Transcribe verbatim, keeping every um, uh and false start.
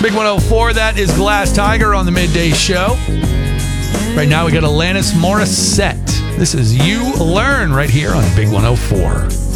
Big one oh four, that is Glass Tiger on the midday show. Right now we got Alanis Morissette. This is You Learn right here on Big one oh four.